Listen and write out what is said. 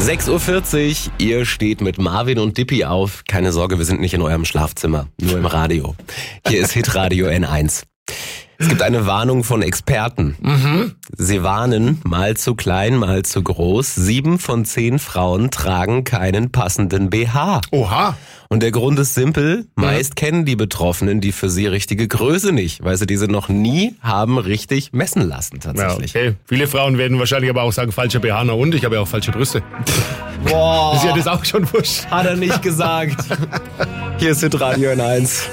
6:40 Uhr, ihr steht mit Marvin und Dippi auf. Keine Sorge, wir sind nicht in eurem Schlafzimmer, nur im Radio. Hier ist Hitradio N1. Es gibt eine Warnung von Experten. Sie warnen, mal zu klein, mal zu groß. 7 von 10 Frauen tragen keinen passenden BH. Oha. Und der Grund ist simpel. Meist kennen die Betroffenen die für sie richtige Größe nicht, weil sie diese noch nie haben richtig messen lassen tatsächlich. Ja, okay. Viele Frauen werden wahrscheinlich aber auch sagen, falscher BH, und ich habe ja auch falsche Brüste. Boah, Ist ja das auch schon wurscht. hat er nicht gesagt. Hier ist Hitradio N1.